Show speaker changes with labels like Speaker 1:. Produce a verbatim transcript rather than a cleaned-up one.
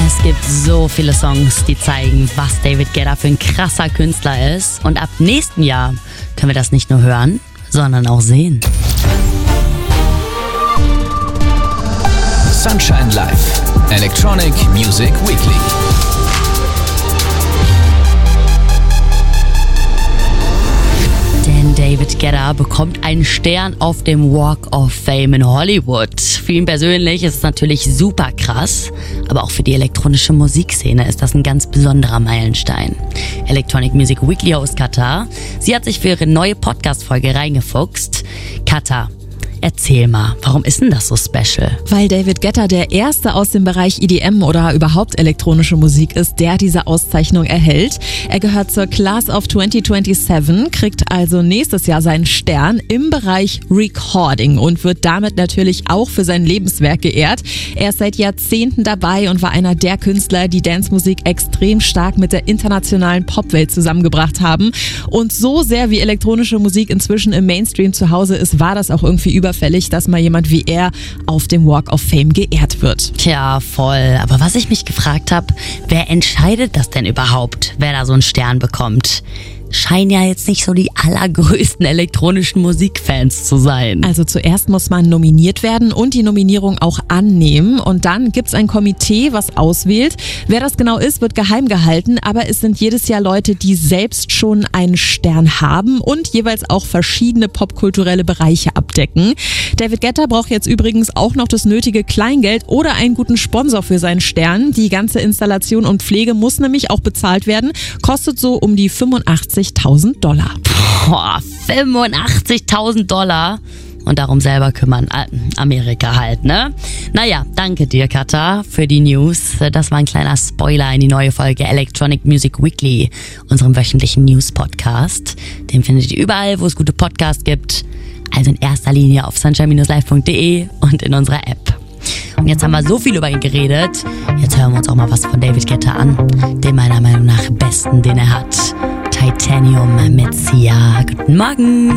Speaker 1: Es gibt so viele Songs, die zeigen, was David Guetta für ein krasser Künstler ist. Und ab nächstem Jahr können wir das nicht nur hören, sondern auch sehen.
Speaker 2: Sunshine Live, Electronic Music Weekly.
Speaker 1: Denn David Guetta bekommt einen Stern auf dem Walk of Fame in Hollywood. Für ihn persönlich ist es natürlich super krass, aber auch für die elektronische Musikszene ist das ein ganz besonderer Meilenstein. Electronic Music Weekly Host Kata, sie hat sich für ihre neue Podcast-Folge reingefuchst. Kata, erzähl mal, warum ist denn das so special?
Speaker 3: Weil David Guetta der Erste aus dem Bereich E D M oder überhaupt elektronische Musik ist, der diese Auszeichnung erhält. Er gehört zur Class of zwanzig siebenundzwanzig, kriegt also nächstes Jahr seinen Stern im Bereich Recording und wird damit natürlich auch für sein Lebenswerk geehrt. Er ist seit Jahrzehnten dabei und war einer der Künstler, die Dancemusik extrem stark mit der internationalen Popwelt zusammengebracht haben. Und so sehr wie elektronische Musik inzwischen im Mainstream zu Hause ist, war das auch irgendwie über fällig, dass mal jemand wie er auf dem Walk of Fame geehrt wird.
Speaker 1: Tja, voll. Aber was ich mich gefragt habe, wer entscheidet das denn überhaupt, wer da so einen Stern bekommt? Scheinen ja jetzt nicht so die allergrößten elektronischen Musikfans zu sein.
Speaker 3: Also zuerst muss man nominiert werden und die Nominierung auch annehmen. Und dann gibt's ein Komitee, was auswählt. Wer das genau ist, wird geheim gehalten. Aber es sind jedes Jahr Leute, die selbst schon einen Stern haben und jeweils auch verschiedene popkulturelle Bereiche abdecken. David Guetta braucht jetzt übrigens auch noch das nötige Kleingeld oder einen guten Sponsor für seinen Stern. Die ganze Installation und Pflege muss nämlich auch bezahlt werden. Kostet so um die fünfundachtzigtausend Dollar.
Speaker 1: Boah, fünfundachtzigtausend Dollar. Und darum selber kümmern. Amerika halt, ne? Naja, danke dir, Kata, für die News. Das war ein kleiner Spoiler in die neue Folge Electronic Music Weekly, unserem wöchentlichen News-Podcast. Den findet ihr überall, wo es gute Podcasts gibt. Also in erster Linie auf sunshine Bindestrich live Punkt de und in unserer App. Und jetzt haben wir so viel über ihn geredet. Jetzt hören wir uns auch mal was von David Guetta an. Den meiner Meinung nach besten, den er hat. Titanium mit Sia. Guten Morgen.